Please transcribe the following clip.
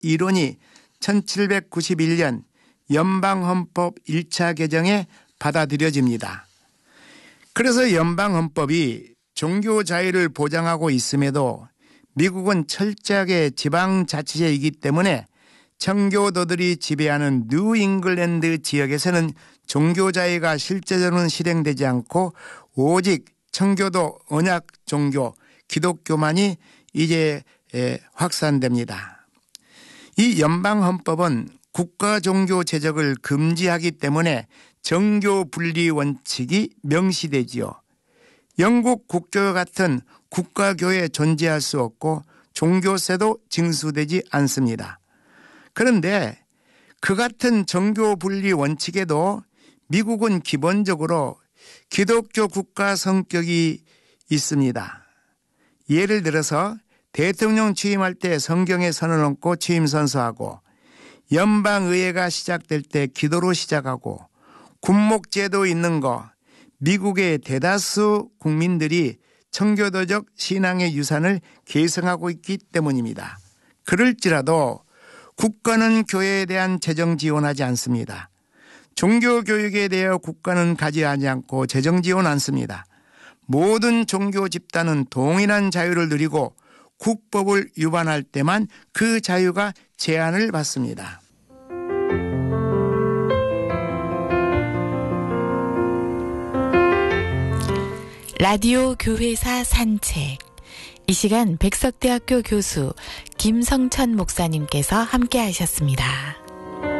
이론이 1791년 연방헌법 1차 개정에 받아들여집니다. 그래서 연방헌법이 종교 자유를 보장하고 있음에도 미국은 철저하게 지방자치제이기 때문에 청교도들이 지배하는 뉴잉글랜드 지역에서는 종교 자유가 실제로는 실행되지 않고 오직 청교도 언약 종교 기독교만이 이제 확산됩니다. 이 연방헌법은 국가 종교 제적을 금지하기 때문에 정교 분리 원칙이 명시되지요. 영국 국교와 같은 국가교회 존재할 수 없고 종교세도 징수되지 않습니다. 그런데 그 같은 정교 분리 원칙에도 미국은 기본적으로 기독교 국가 성격이 있습니다. 예를 들어서 대통령 취임할 때 성경에 선을 얹고 취임 선서하고 연방의회가 시작될 때 기도로 시작하고 군목제도 있는 거 미국의 대다수 국민들이 청교도적 신앙의 유산을 계승하고 있기 때문입니다. 그럴지라도 국가는 교회에 대한 재정 지원하지 않습니다. 종교교육에 대해 국가는 가지하지 않고 재정 지원 않습니다. 모든 종교 집단은 동일한 자유를 누리고 국법을 위반할 때만 그 자유가 제한을 받습니다. 라디오 교회사 산책. 이 시간 백석대학교 교수 김성천 목사님께서 함께 하셨습니다.